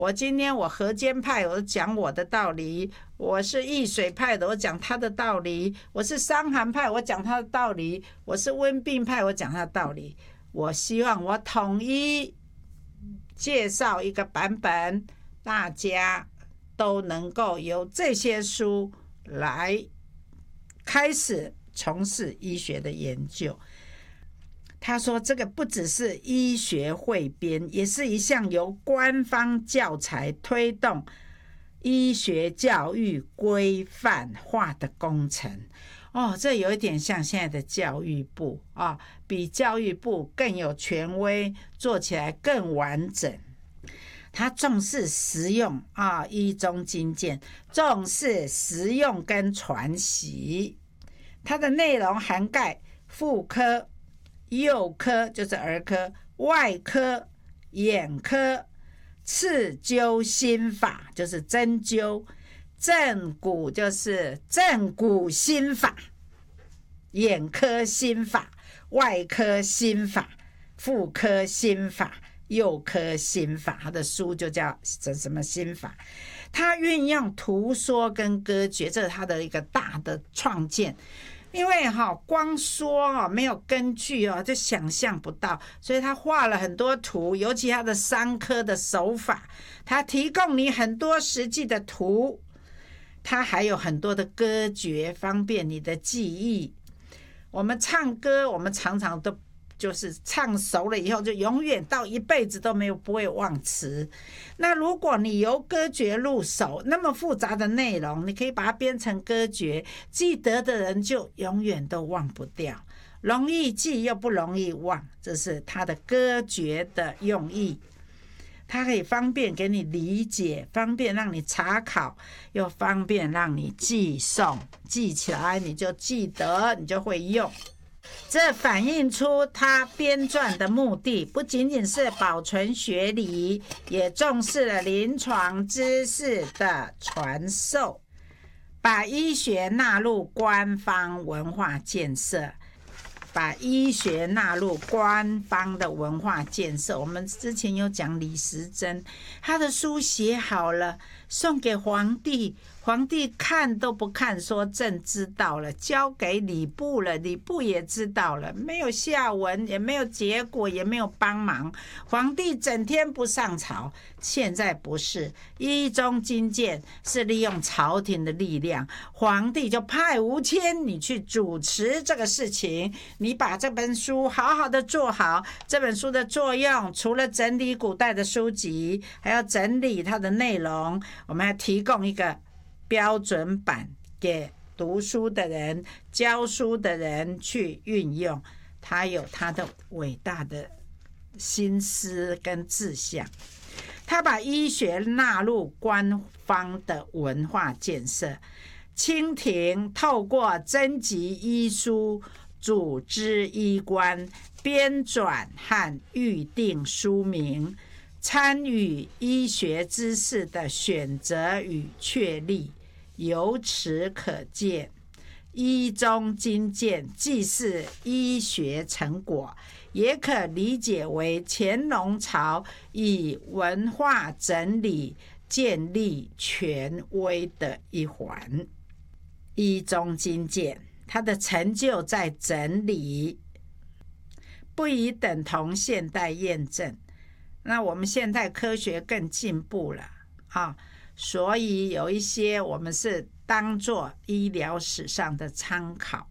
我今天我河间派，我讲我的道理；我是易水派的，我讲他的道理；我是伤寒派，我讲他的道理；我是温病派，我讲他的道理。我希望我统一介绍一个版本，大家都能够由这些书来开始从事医学的研究。他说这个不只是医学汇编，也是一项由官方教材推动医学教育规范化的工程。这有一点像现在的教育部比教育部更有权威，做起来更完整。他重视实用医中精鉴，重视实用跟传习。它的内容涵盖妇科、幼科就是儿科、外科、眼科、刺灸心法就是针灸，正骨就是正骨心法，眼科心法、外科心法、妇科心法、幼科心法，他的书就叫什么心法。他运用图说跟歌诀，这是他的一个大的创建。因为光说没有根据就想象不到，所以他画了很多图，尤其他的伤科的手法，他提供你很多实际的图，他还有很多的歌诀，方便你的记忆。我们唱歌，我们常常都就是唱熟了以后，就永远到一辈子都不会忘词。那如果你由歌诀入手，那么复杂的内容，你可以把它编成歌诀，记得的人就永远都忘不掉，容易记又不容易忘，这是它的歌诀的用意。它可以方便给你理解，方便让你查考，又方便让你记诵，记起来你就记得，你就会用。这反映出他编撰的目的不仅仅是保存学理，也重视了临床知识的传授，把医学纳入官方文化建设。把医学纳入官方的文化建设。我们之前有讲李时珍，他的书写好了送给皇帝，皇帝看都不看，说朕知道了，交给礼部了，礼部也知道了，没有下文，也没有结果，也没有帮忙，皇帝整天不上朝。现在不是，医中精鉴是利用朝廷的力量，皇帝就派吴谦你去主持这个事情，你把这本书好好的做好。这本书的作用除了整理古代的书籍，还要整理它的内容，我们还提供一个标准版给读书的人、教书的人去运用。他有他的伟大的心思跟志向，他把医学纳入官方的文化建设。清廷透过征集医书，组织医官，编纂和预定书名，参与医学知识的选择与确立。由此可见，医中精鉴既是医学成果，也可理解为乾隆朝以文化整理建立权威的一环。医中精鉴它的成就在整理，不宜等同现代验证。那我们现代科学更进步了所以有一些我们是当作医疗史上的参考，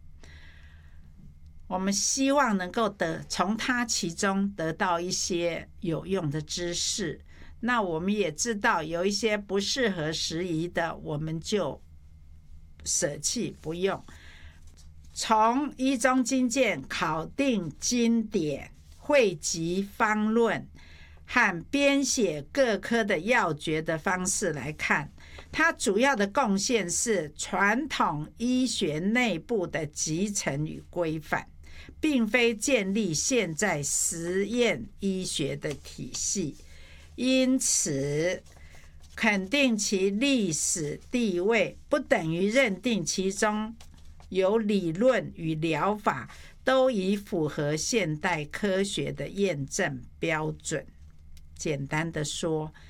我们希望能够从它其中得到一些有用的知识。那我们也知道有一些不适合时宜的，我们就舍弃不用。从医中精鉴考定经典，汇集方论和编写各科的要诀的方式来看，它主要的贡献是传统医学内部的集成与规范，并非建立现在实验医学的体系。因此肯定其历史地位，不等于认定其中有理论与疗法都已符合现代科学的验证标准。简单的说，